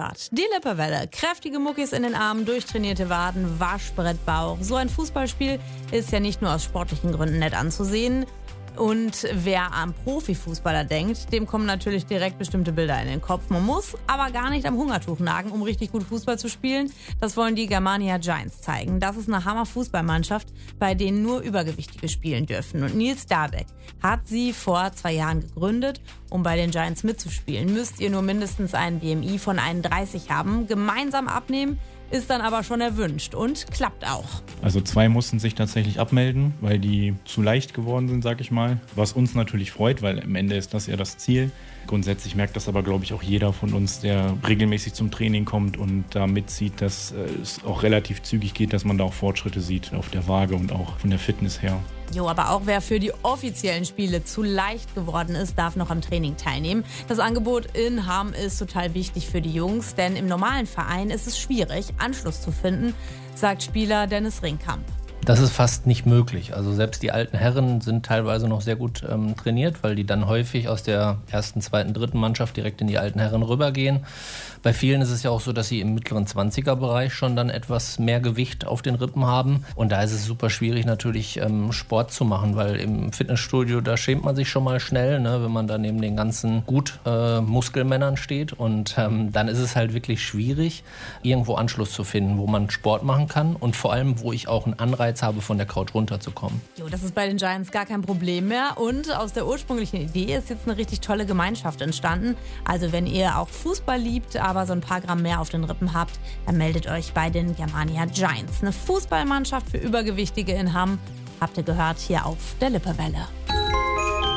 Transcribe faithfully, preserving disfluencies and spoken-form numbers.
gehört. Die Lippewelle. Kräftige Muckis in den Armen, durchtrainierte Waden, Waschbrettbauch. So ein Fußballspiel ist ja nicht nur aus sportlichen Gründen nett anzusehen. Und wer am Profifußballer denkt, dem kommen natürlich direkt bestimmte Bilder in den Kopf. Man muss aber gar nicht am Hungertuch nagen, um richtig gut Fußball zu spielen. Das wollen die Germania Giants zeigen. Das ist eine Hammer-Fußballmannschaft, bei denen nur Übergewichtige spielen dürfen. Und Nils Dabeck hat sie vor zwei Jahren gegründet. Um bei den Giants mitzuspielen, müsst ihr nur mindestens einen B M I von einunddreißig haben. Gemeinsam abnehmen ist dann aber schon erwünscht und klappt auch. Also zwei mussten sich tatsächlich abmelden, weil die zu leicht geworden sind, sag ich mal. Was uns natürlich freut, weil am Ende ist das ja das Ziel. Grundsätzlich merkt das aber, glaube ich, auch jeder von uns, der regelmäßig zum Training kommt und da mitzieht, dass es auch relativ zügig geht, dass man da auch Fortschritte sieht auf der Waage und auch von der Fitness her. Jo, aber auch wer für die offiziellen Spiele zu leicht geworden ist, darf noch am Training teilnehmen. Das Angebot in Hamm ist total wichtig für die Jungs, denn im normalen Verein ist es schwierig, Anschluss zu finden, sagt Spieler Dennis Ringkamp. Das ist fast nicht möglich. Also selbst die alten Herren sind teilweise noch sehr gut ähm, trainiert, weil die dann häufig aus der ersten, zweiten, dritten Mannschaft direkt in die alten Herren rübergehen. Bei vielen ist es ja auch so, dass sie im mittleren zwanziger-Bereich schon dann etwas mehr Gewicht auf den Rippen haben. Und da ist es super schwierig natürlich ähm, Sport zu machen, weil im Fitnessstudio, da schämt man sich schon mal schnell, ne, wenn man da neben den ganzen gut äh, Muskelmännern steht. Und ähm, dann ist es halt wirklich schwierig, irgendwo Anschluss zu finden, wo man Sport machen kann und vor allem, wo ich auch einen Anreiz habe, von der Couch runterzukommen. Jo, das ist bei den Giants gar kein Problem mehr. Und aus der ursprünglichen Idee ist jetzt eine richtig tolle Gemeinschaft entstanden. Also wenn ihr auch Fußball liebt, aber so ein paar Gramm mehr auf den Rippen habt, dann meldet euch bei den Germania Giants. Eine Fußballmannschaft für Übergewichtige in Hamm. Habt ihr gehört hier auf der Lippewelle.